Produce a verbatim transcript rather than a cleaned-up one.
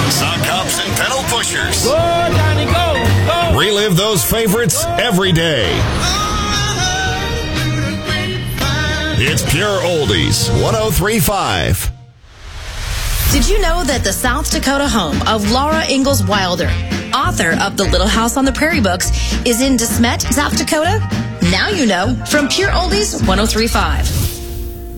sock hops and pedal pushers. Go, Johnny, go, go. Relive those favorites every day. It's Pure Oldies, one oh three point five. Did you know that the South Dakota home of Laura Ingalls Wilder, author of the Little House on the Prairie books, is in De Smet, South Dakota? Now you know from Pure Oldies one oh three point five.